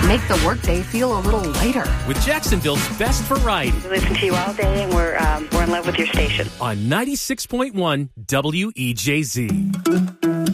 make the workday feel a little lighter. With Jacksonville's best variety. We listen to you all day, and we're in love with your station. On 96.1 WEJZ.